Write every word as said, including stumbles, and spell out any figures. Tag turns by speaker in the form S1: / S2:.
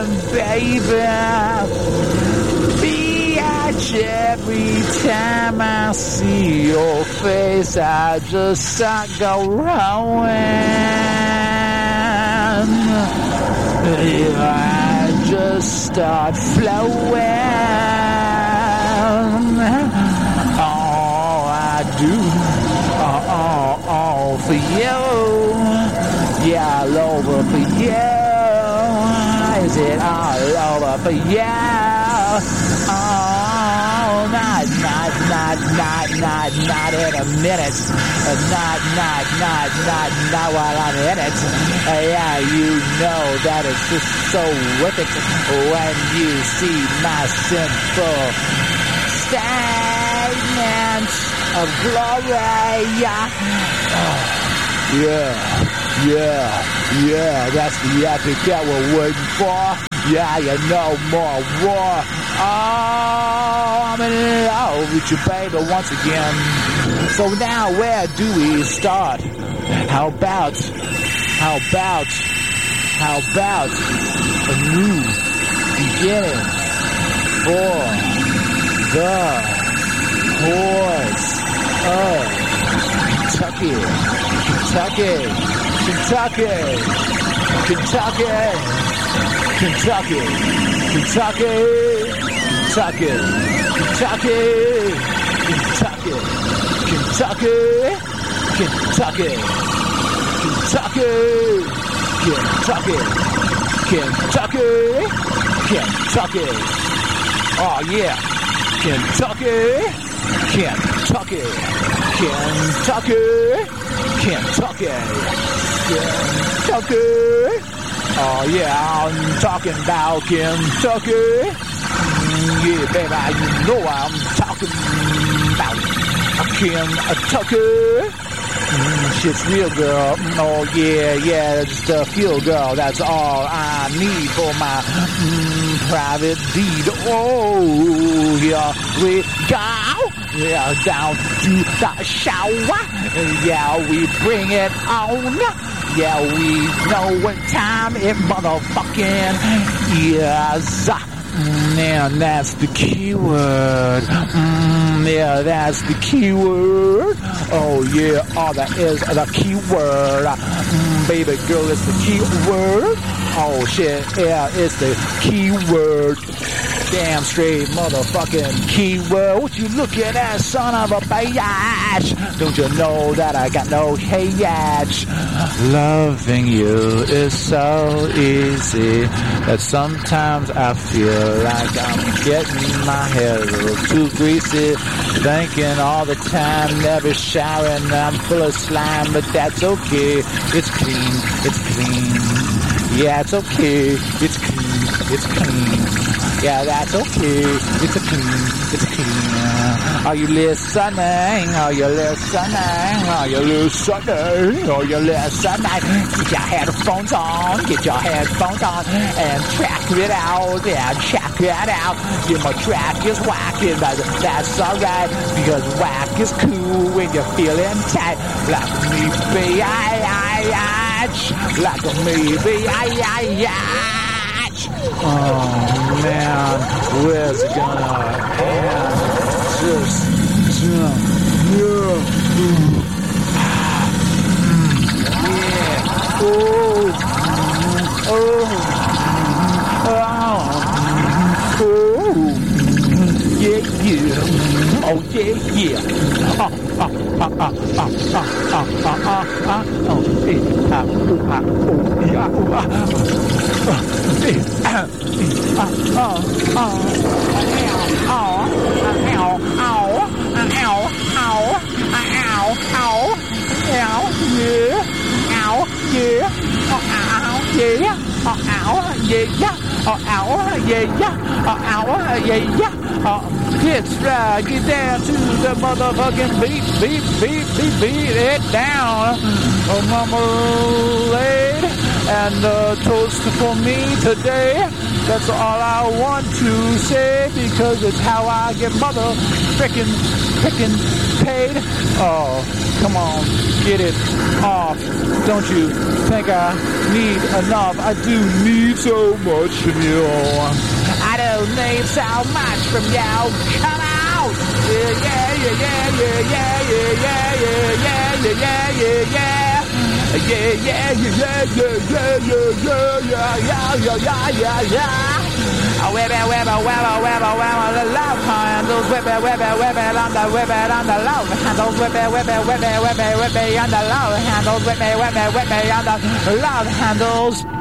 S1: baby. Biatch, every time I see your face, I just start going. I just start flowing. All I do, all, all, all for you. Yeah, all over for you. Is it all over for you? Oh, not, not, not, not, not, not in a minute. Not, not, not, not, not while I'm in it. Yeah, you know that it's just so wicked when you see my sinful statement of glory. Oh, yeah, yeah, yeah, that's the epic that we're waiting for. Yeah, you know more war. Oh, I'm in love with you, baby, once again. So now, where do we start? How about, how about, how about a new beginning for the horse of Kentucky, Kentucky, Kentucky, Kentucky, Kentucky, Kentucky, Kentucky, Kentucky, Kentucky, Kentucky, Kentucky, Kentucky, Kentucky, Kentucky, Kentucky. Oh yeah, Kentucky, Kentucky, Kentucky, Kentucky, Kentucky. Oh yeah, I'm talking about Kentucky. Yeah, baby, you know I'm talking about Kentucky. Mm, shit's real, girl. Oh yeah, yeah, just a feel, girl. That's all I need for my mm, private deed. Oh, here we go. Yeah, down to the shower. Yeah, we bring it on. Yeah, we know what time it motherfucking is. Mm, yeah, that's the key word. Mm, yeah, that's the key word. Oh, yeah, all that is the key word. Mm, baby girl, it's the key word. Oh, shit, yeah, it's the key word. Damn straight motherfucking keyword. What you looking at, son of a bitch? Don't you know that I got no hatch? Loving you is so easy that sometimes I feel like I'm getting my hair a little too greasy. Thinking all the time, never showering, I'm full of slime, but that's okay. It's clean, it's clean. Yeah, it's okay. It's clean, it's clean. Yeah, that's okay. It's a clean, it's clean. Are you listening? Are you listening? Are you listening? Are you listening? Get your headphones on, get your headphones on, and check it out. Yeah, check it out. Yeah, my track is whacking, but that's alright, because whack is cool when you're feeling tight. Like me, be I, I, I, like me, be I, I, I. Oh man, where's it gonna end? Just, just, yeah, yeah, oh, oh, oh, oh, yeah, yeah, oh yeah, yeah, ah, ah, ah, ah, ah, ah, ah, ah, ah, ah, oh, eh, ah, oh, ah, oh, yeah, oh, ah. Oh, oh, oh, it's right, get down to the motherfucking beat, beat, beat, beat, beat it down. Oh, marmalade and a toast for me today. That's all I want to say because it's how I get mother frickin' frickin' paid. Oh, come on, get it off. Don't you think I need enough? I do need so much from you. I don't need so much from you. Come out. Yeah, yeah, yeah, yeah, yeah, yeah, yeah, yeah, yeah, yeah, yeah, yeah. Yeah, yeah, yeah, yeah, yeah, yeah, yeah, yeah, yeah, yeah, yeah, yeah, yeah. Oh, whip it, whip it, whip it, whip it, whip it, the love handles, whip it, whip it, whip it, on the whip it, on the love handles, whip it, whip it, whip it, whip it, whip it, on the love handles, whip it, whip it, whip it, on the love handles.